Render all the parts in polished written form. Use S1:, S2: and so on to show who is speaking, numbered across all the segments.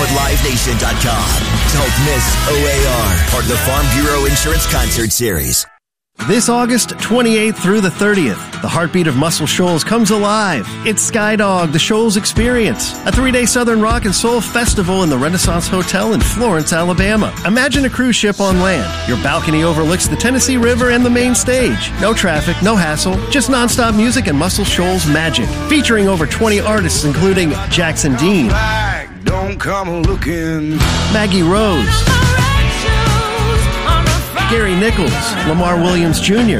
S1: support LiveNation.com. Don't miss OAR, part of the Farm Bureau Insurance Concert Series.
S2: This August 28th through the 30th, the heartbeat of Muscle Shoals comes alive. It's Skydog, the Shoals Experience, a 3-day Southern rock and soul festival in the Renaissance Hotel in Florence, Alabama. Imagine a cruise ship on land. Your balcony overlooks the Tennessee River and the main stage. No traffic, no hassle, just nonstop music and Muscle Shoals magic. Featuring over 20 artists including Jackson Dean,
S3: Don't come looking,
S2: Maggie Rose, Gary Nichols, Lamar Williams Jr.,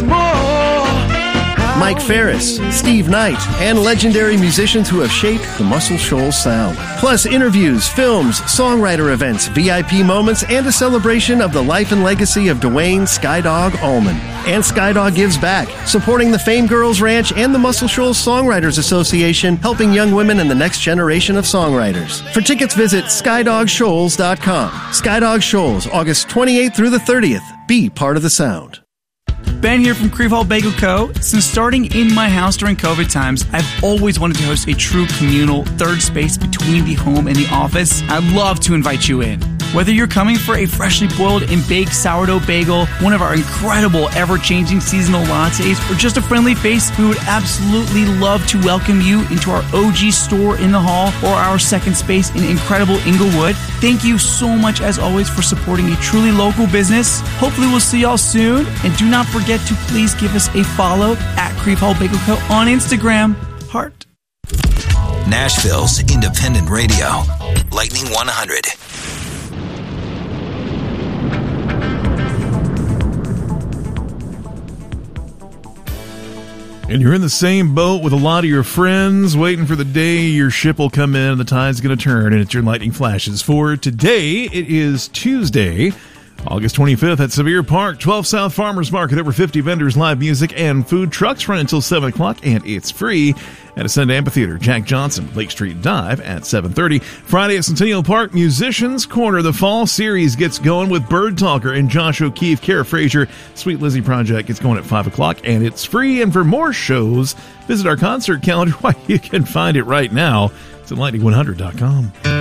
S2: Mike Ferris, Steve Knight, and legendary musicians who have shaped the Muscle Shoals sound. Plus interviews, films, songwriter events, VIP moments, and a celebration of the life and legacy of Dwayne Skydog Allman. And Skydog gives back, supporting the Fame Girls Ranch and the Muscle Shoals Songwriters Association, helping young women and the next generation of songwriters. For tickets, visit SkydogShoals.com. Skydog Shoals, August 28th through the 30th. Be part of the sound.
S4: Ben here from Creve Hall Bagel Co. Since starting in my house during COVID times, I've always wanted to host a true communal third space between the home and the office. I'd love to invite you in. Whether you're coming for a freshly boiled and baked sourdough bagel, one of our incredible ever-changing seasonal lattes, or just a friendly face, we would absolutely love to welcome you into our OG store in the hall or our second space in incredible Inglewood. Thank you so much, as always, for supporting a truly local business. Hopefully we'll see y'all soon, and do not forget to please give us a follow at Creve Hall Bagel Co. on Instagram. Heart.
S1: Nashville's independent radio. Lightning 100.
S5: And you're in the same boat with a lot of your friends, waiting for the day your ship will come in and the tide's going to turn, and it's your lightning flashes. For today, it is Tuesday, August 25th at Sevier Park, 12 South Farmers Market. Over 50 vendors, live music, and food trucks run until 7 o'clock, and it's free. At Ascend Amphitheater, Jack Johnson, Lake Street Dive at 7:30. Friday at Centennial Park, Musicians Corner. The fall series gets going with Bird Talker and Josh O'Keefe. Kara Frazier, Sweet Lizzie Project gets going at 5 o'clock, and it's free. And for more shows, visit our concert calendar. Why, you can find it right now. It's at lightning100.com.